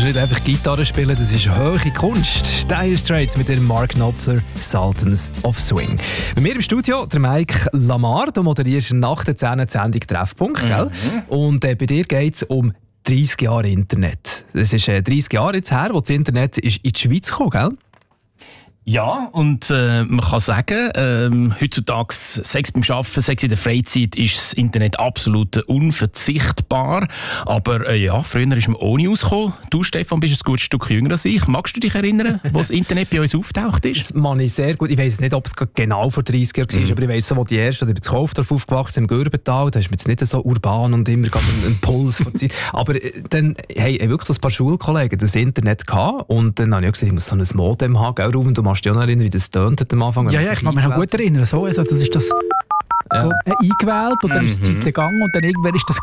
ist nicht einfach Gitarre spielen, das ist hohe Kunst. Dire Straits mit dem Mark Knopfler, Sultans of Swing. Bei mir im Studio der Mike Lamar, du moderierst nach der 10. Sendung Treffpunkt, gell? Und bei dir geht es um 30 Jahre Internet. Es ist 30 Jahre jetzt her, wo das Internet ist in die Schweiz kam, gell? Ja, und man kann sagen, heutzutage, sei es beim Arbeiten, sei es in der Freizeit, ist das Internet absolut unverzichtbar. Aber ja, früher ist man ohne ausgekommen. Du, Stefan, bist ein gutes Stück jünger als ich. Magst du dich erinnern, wo das Internet bei uns auftaucht ist? Das mag ich sehr gut. Ich weiss nicht, ob es genau vor 30 Jahren war, aber ich weiss so, wo die ersten, ich bin in Kaufdorf aufgewachsen, im Gürbental, da ist man jetzt nicht so urban und immer einen Puls von Zeit. Aber dann hey, wirklich ein paar Schulkollegen das Internet gehabt und dann habe ich auch gesagt, ich muss so ein Modem haben, gell, Ruben, du machst dich auch noch erinnern, wie das tönt am Anfang? Ja, ich kann mich noch gut erinnern. So, also das ist das so eingewählt und dann ist die Zeit gegangen und dann irgendwann ist das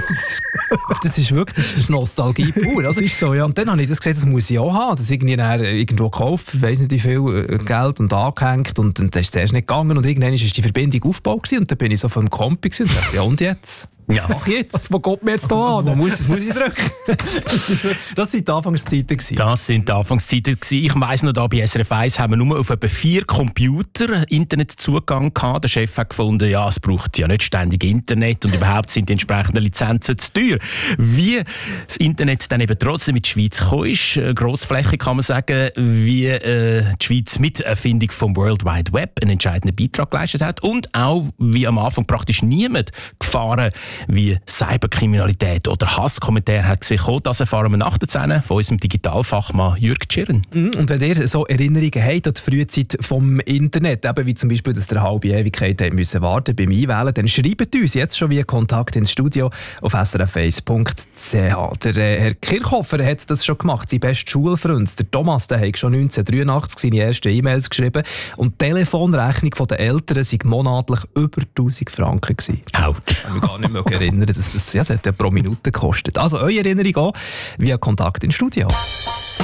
das ist wirklich, das ist Nostalgie pur. Das ist so, ja. Und dann habe ich das gesehen, das muss ich auch haben. Das irgendwie irgendwo gekauft, ich weiss nicht wie viel Geld und angehängt und dann ist es zuerst nicht gegangen und irgendwann ist die Verbindung aufgebaut gewesen, und dann bin ich so vom Kompi gewesen und dachte, ja und jetzt? Ja, mach jetzt. Wo geht mir jetzt da an? Das muss ich drücken. Das sind die Anfangszeiten gewesen. Das sind die Anfangszeiten gewesen. Ich weiss noch, da bei SRF 1 haben wir nur auf etwa 4 Computer Internetzugang gehabt. Der Chef hat gefunden, ja, es braucht ja nicht ständig Internet und überhaupt sind die entsprechenden Lizenzen zu teuer. Wie das Internet dann eben trotzdem in die Schweiz gekommen ist, grossflächig kann man sagen, wie die Schweiz mit der Erfindung vom World Wide Web einen entscheidenden Beitrag geleistet hat und auch wie am Anfang praktisch niemand Gefahren wie Cyberkriminalität oder Hasskommentare hat gesehen. Das erfahren wir nach der 10 von unserem Digitalfachmann Jürg Tschirren. Und wenn ihr so Erinnerungen habt an die Frühzeit vom Internet, eben wie zum Beispiel, dass ihr eine halbe Ewigkeit müssen warten beim Einwählen, dann schreibt uns jetzt schon via Kontakt ins Studio auf srf1.ch. Der Herr Kirchhofer hat das schon gemacht, sein bester Schulfreund. Der Thomas, der hat schon 1983 seine ersten E-Mails geschrieben und die Telefonrechnung der Eltern war monatlich über 1000 Franken gewesen. Ouch. Ich kann mich gar nicht mehr erinnern, das hat ja pro Minute gekostet. Also eure Erinnerung auch via Kontakt ins Studio.